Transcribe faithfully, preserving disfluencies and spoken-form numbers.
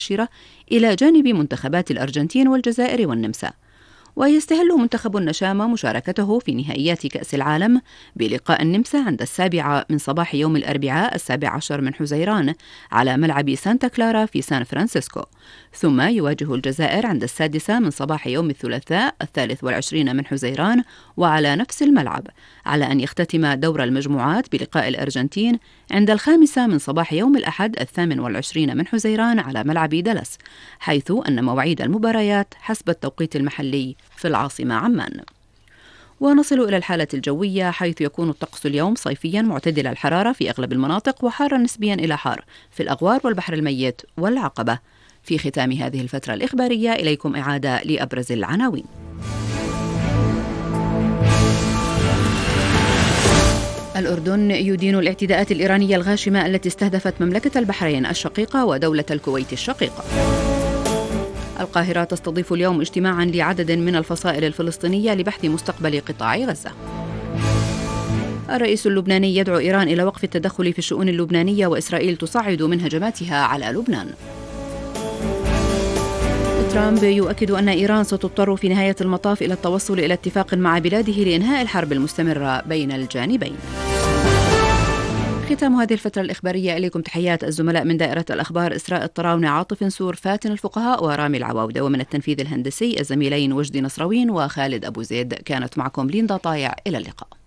إلى جانب منتخبات الأرجنتين والجزائر والنمسا. ويستهل منتخب النشامة مشاركته في نهائيات كأس العالم بلقاء النمسا عند السابعة من صباح يوم الأربعاء السابع عشر من حزيران على ملعب سانتا كلارا في سان فرانسيسكو، ثم يواجه الجزائر عند السادسة من صباح يوم الثلاثاء الثالث والعشرين من حزيران وعلى نفس الملعب، على أن يختتم دور المجموعات بلقاء الأرجنتين عند الخامسة من صباح يوم الأحد الثامن والعشرين من حزيران على ملعب دالاس، حيث أن مواعيد المباريات حسب التوقيت المحلي في العاصمة عمان. ونصل إلى الحالة الجوية، حيث يكون الطقس اليوم صيفيا معتدل الحرارة في أغلب المناطق، وحارا نسبيا إلى حار في الأغوار والبحر الميت والعقبة. في ختام هذه الفترة الإخبارية إليكم إعادة لأبرز العناوين. الأردن يدين الاعتداءات الإيرانية الغاشمة التي استهدفت مملكة البحرين الشقيقة ودولة الكويت الشقيقة. القاهرة تستضيف اليوم اجتماعا لعدد من الفصائل الفلسطينية لبحث مستقبل قطاع غزة. الرئيس اللبناني يدعو إيران إلى وقف التدخل في الشؤون اللبنانية، وإسرائيل تصعد من هجماتها على لبنان. ترامب يؤكد أن إيران ستضطر في نهاية المطاف إلى التوصل إلى اتفاق مع بلاده لإنهاء الحرب المستمرة بين الجانبين. ختام هذه الفترة الإخبارية، إليكم تحيات الزملاء من دائرة الأخبار إسراء الطراونة، عاطف نسور، فاتن الفقهاء، ورامي العواودة، ومن التنفيذ الهندسي الزميلين وجدي نصروين وخالد أبو زيد. كانت معكم ليندا طايع، إلى اللقاء.